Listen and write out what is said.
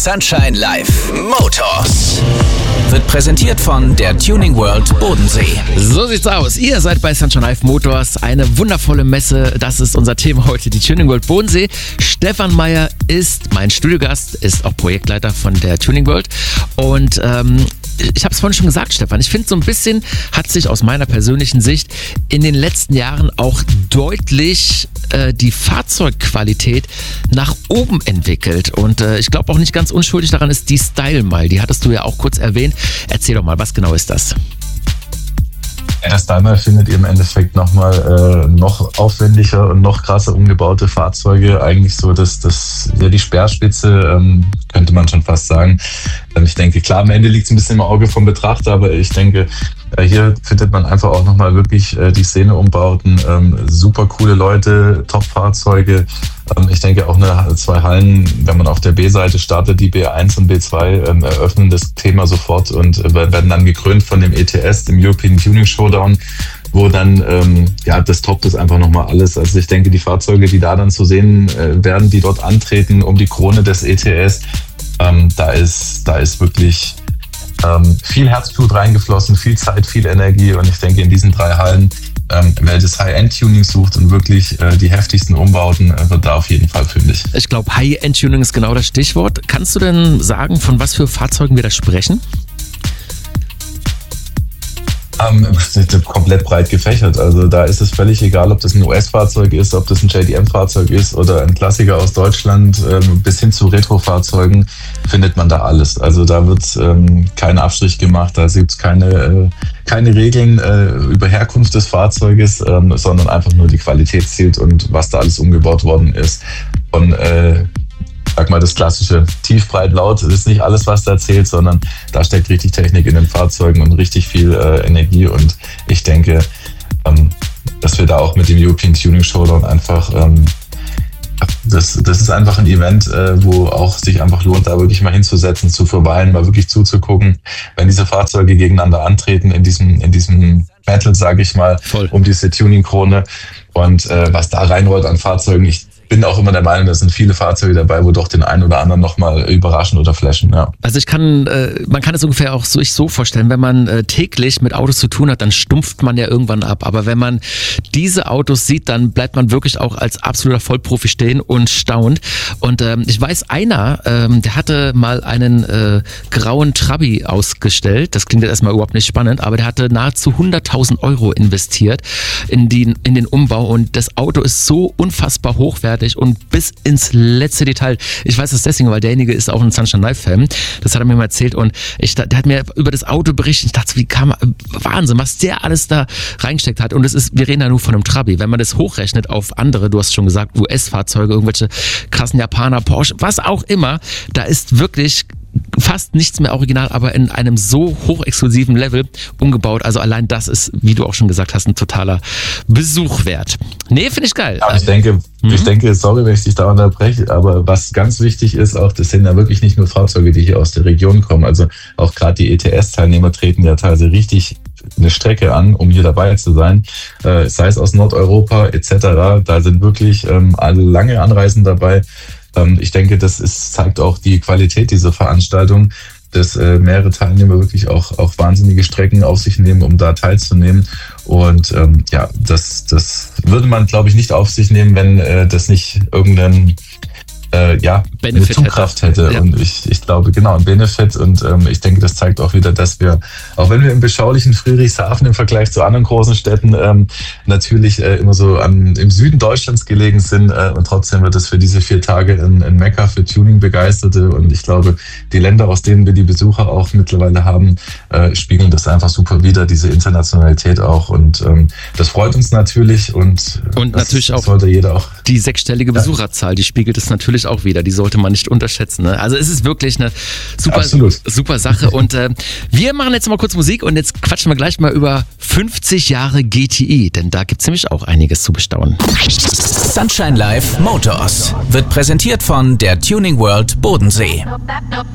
Sunshine Live Motors wird präsentiert von der Tuning World Bodensee. So sieht's aus. Ihr seid bei Sunshine Live Motors. Eine wundervolle Messe. Das ist unser Thema heute, die Tuning World Bodensee. Stefan Meyer ist mein Studiogast, ist auch Projektleiter von der Tuning World. Und ich habe es vorhin schon gesagt, Stefan, ich finde, so ein bisschen hat sich aus meiner persönlichen Sicht in den letzten Jahren auch deutlich die Fahrzeugqualität nach oben entwickelt. Und ich glaube auch nicht ganz unschuldig daran ist die Style Mile. Die hattest du ja auch kurz erwähnt. Erzähl doch mal, was genau ist das? Das Style Mile findet ihr im Endeffekt nochmal noch aufwendiger und noch krasser umgebaute Fahrzeuge. Eigentlich so, die Speerspitze, könnte man schon fast sagen. Ich denke, klar, am Ende liegt es ein bisschen im Auge vom Betrachter, aber ich denke, hier findet man einfach auch nochmal wirklich die Szene-Umbauten. Super coole Leute, Top-Fahrzeuge. Ich denke auch zwei Hallen, wenn man auf der B-Seite startet, die B1 und B2, eröffnen das Thema sofort und werden dann gekrönt von dem ETS, dem European Tuning Showdown, wo dann, das toppt es einfach nochmal alles. Also ich denke, die Fahrzeuge, die da dann zu sehen werden, die dort antreten um die Krone des ETS, da ist wirklich viel Herzblut reingeflossen, viel Zeit, viel Energie und ich denke, in diesen drei Hallen, wer das High-End-Tuning sucht und wirklich die heftigsten Umbauten, wird da auf jeden Fall fündig. Ich glaube, High-End-Tuning ist genau das Stichwort. Kannst du denn sagen, von was für Fahrzeugen wir da sprechen? Komplett breit gefächert. Also da ist es völlig egal, ob das ein US-Fahrzeug ist, ob das ein JDM-Fahrzeug ist oder ein Klassiker aus Deutschland, bis hin zu Retro-Fahrzeugen findet man da alles. Also da wird kein Abstrich gemacht, da gibt es keine Regeln über Herkunft des Fahrzeuges, sondern einfach nur die Qualität zählt und was da alles umgebaut worden ist. Von sag mal, das klassische tief, breit, laut ist nicht alles, was da zählt, sondern da steckt richtig Technik in den Fahrzeugen und richtig viel Energie. Und ich denke, dass wir da auch mit dem European Tuning Showdown einfach, das ist einfach ein Event, wo auch sich einfach lohnt, da wirklich mal hinzusetzen, zu verweilen, mal wirklich zuzugucken, wenn diese Fahrzeuge gegeneinander antreten in diesem Battle, sage ich mal, voll um diese Tuning-Krone. Und was da reinrollt an Fahrzeugen, ich bin auch immer der Meinung, da sind viele Fahrzeuge dabei, wo doch den einen oder anderen nochmal überraschen oder flashen. Ja. Also man kann es ungefähr auch sich so vorstellen, wenn man täglich mit Autos zu tun hat, dann stumpft man ja irgendwann ab. Aber wenn man diese Autos sieht, dann bleibt man wirklich auch als absoluter Vollprofi stehen und staunt. Und ich weiß, einer, der hatte mal einen grauen Trabi ausgestellt. Das klingt jetzt erstmal überhaupt nicht spannend, aber der hatte nahezu 100.000 Euro investiert in den Umbau. Und das Auto ist so unfassbar hochwertig und bis ins letzte Detail. Ich weiß das deswegen, weil derjenige ist auch ein Sunshine Live-Fan. Das hat er mir mal erzählt und der hat mir über das Auto berichtet. Ich dachte, Wahnsinn, was der alles da reingesteckt hat. Und wir reden ja nur von einem Trabi. Wenn man das hochrechnet auf andere, du hast schon gesagt, US-Fahrzeuge, irgendwelche krassen Japaner, Porsche, was auch immer, da ist wirklich fast nichts mehr original, aber in einem so hochexklusiven Level umgebaut. Also allein das ist, wie du auch schon gesagt hast, ein totaler Besuch wert. Nee, finde ich geil. Aber ich denke, sorry, wenn ich dich da unterbreche, aber was ganz wichtig ist, auch das sind ja wirklich nicht nur Fahrzeuge, die hier aus der Region kommen. Also auch gerade die ETS-Teilnehmer treten ja teilweise richtig eine Strecke an, um hier dabei zu sein, sei es aus Nordeuropa etc. Da sind wirklich alle lange Anreisen dabei. Ich denke, zeigt auch die Qualität dieser Veranstaltung, dass mehrere Teilnehmer wirklich auch wahnsinnige Strecken auf sich nehmen, um da teilzunehmen. Und das würde man, glaube ich, nicht auf sich nehmen, wenn das nicht irgendeinen eine Zugkraft hätte. Ja. Und ich glaube, genau, ein Benefit. Und ich denke, das zeigt auch wieder, dass wir, auch wenn wir im beschaulichen Friedrichshafen im Vergleich zu anderen großen Städten natürlich immer so im Süden Deutschlands gelegen sind, und trotzdem wird es für diese 4 Tage ein Mekka für Tuning-Begeisterte. Und ich glaube, die Länder, aus denen wir die Besucher auch mittlerweile haben, spiegeln das einfach super wider, diese Internationalität auch. Und das freut uns natürlich. Und natürlich auch sollte jeder auch. Die 6-stellige Besucherzahl, die spiegelt es natürlich auch wieder. Die sollte man nicht unterschätzen. Ne? Also es ist wirklich eine super Sache. Und wir machen jetzt mal kurz Musik und jetzt quatschen wir gleich mal über 50 Jahre GTI, denn da gibt es nämlich auch einiges zu bestaunen. Sunshine Live Motors wird präsentiert von der Tuning World Bodensee.